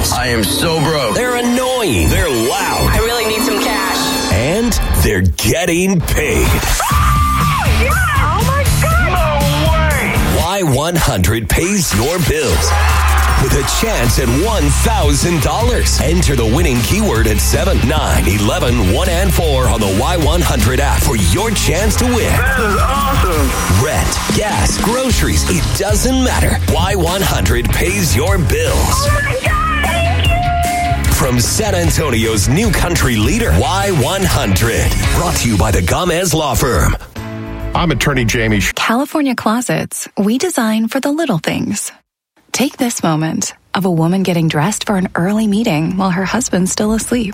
bills. I am so broke. They're annoying. They're loud. I really need some cash. And they're getting paid. Yeah! Oh my God! No way! Y100 pays your bills with a chance at $1,000. Enter the winning keyword at 7, 9, 11, 1, and 4 on the Y100 app for your chance to win. That is awesome. Rent, gas, groceries, it doesn't matter. Y100 pays your bills. Oh my God! Thank you! From San Antonio's new country leader, Y100. Brought to you by the Gomez Law Firm. I'm attorney Jamie. California Closets, we design for the little things. Take this moment of a woman getting dressed for an early meeting while her husband's still asleep.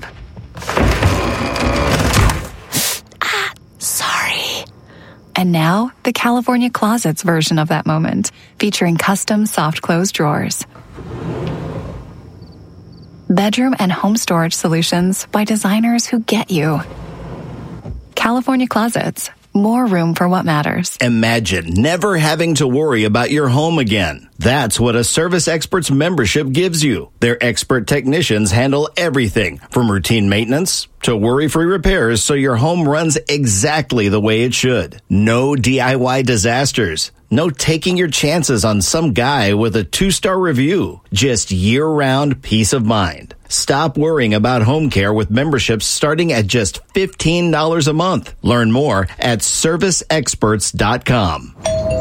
Sorry. And now, the California Closets version of that moment, featuring custom soft close drawers. Bedroom and home storage solutions by designers who get you. California Closets. More room for what matters. Imagine never having to worry about your home again. That's what a Service Experts membership gives you. Their expert technicians handle everything from routine maintenance to worry-free repairs so your home runs exactly the way it should. No DIY disasters. No taking your chances on some guy with a 2-star review. Just year-round peace of mind. Stop worrying about home care with memberships starting at just $15 a month. Learn more at serviceexperts.com.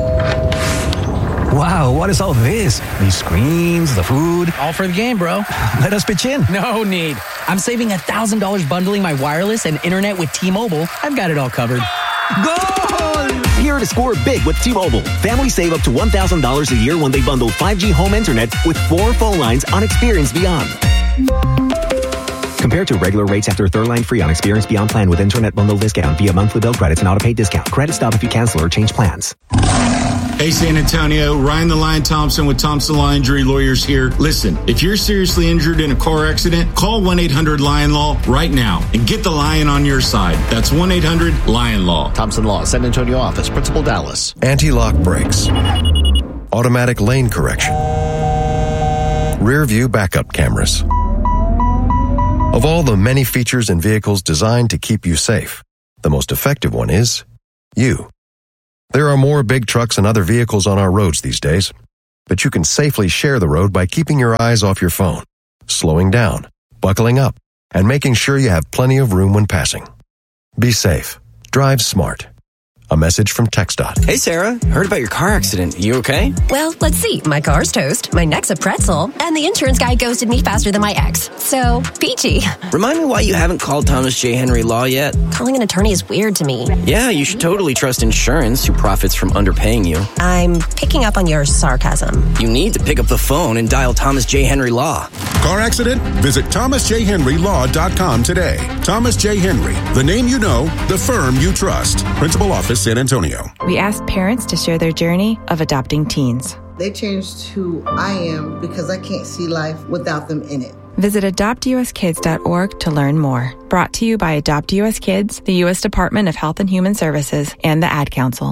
Wow, what is all this? These screens, the food. All for the game, bro. Let us pitch in. No need. I'm saving $1,000 bundling my wireless and internet with T-Mobile. I've got it all covered. Goal! Here to score big with T-Mobile. Families save up to $1,000 a year when they bundle 5G home internet with 4 phone lines on Experience Beyond. Compared to regular rates after third line free on Experience Beyond plan with internet bundle discount via monthly bill credits and auto-pay discount. Credit stop if you cancel or change plans. Hey, San Antonio, Ryan the Lion Thompson with Thompson Law Injury Lawyers here. Listen, if you're seriously injured in a car accident, call 1-800-LION-LAW right now and get the lion on your side. That's 1-800-LION-LAW. Thompson Law, San Antonio office, Principal Dallas. Anti-lock brakes. Automatic lane correction. Rear view backup cameras. Of all the many features in vehicles designed to keep you safe, the most effective one is you. There are more big trucks and other vehicles on our roads these days, but you can safely share the road by keeping your eyes off your phone, slowing down, buckling up, and making sure you have plenty of room when passing. Be safe. Drive smart. A message from TxDOT. Hey, Sarah. Heard about your car accident. You okay? Well, let's see. My car's toast, my neck's a pretzel, and the insurance guy ghosted me faster than my ex. So, peachy. Remind me why you haven't called Thomas J. Henry Law yet. Calling an attorney is weird to me. Yeah, you should totally trust insurance who profits from underpaying you. I'm picking up on your sarcasm. You need to pick up the phone and dial Thomas J. Henry Law. Car accident? Visit thomasjhenrylaw.com today. Thomas J. Henry, the name you know, the firm you trust. Principal office, San Antonio. We asked parents to share their journey of adopting teens. They changed who I am because I can't see life without them in it. Visit adoptuskids.org to learn more. Brought to you by Adopt US Kids, the U.S. Department of Health and Human Services, and the Ad Council.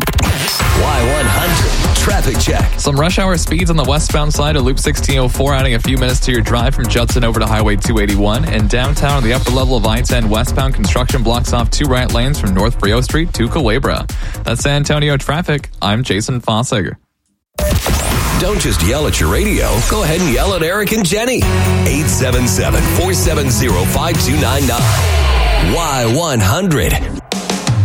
Y100 Traffic Check. Some rush hour speeds on the westbound side of Loop 1604, adding a few minutes to your drive from Judson over to Highway 281. And downtown on the upper level of I-10 westbound, construction blocks off 2 right lanes from North Brio Street to Culebra. That's San Antonio traffic. I'm Jason Fossig. Don't just yell at your radio. Go ahead and yell at Eric and Jenny. 877-470-5299. Y100.